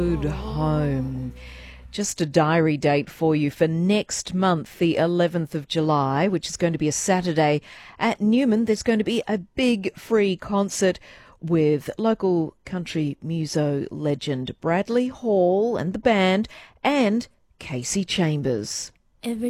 Good home. Just a diary date for you for next month, the 11th of July, which is going to be a Saturday at Newman. There's going to be a big free concert with local country muso legend Bradley Hall and the band and Casey Chambers. Every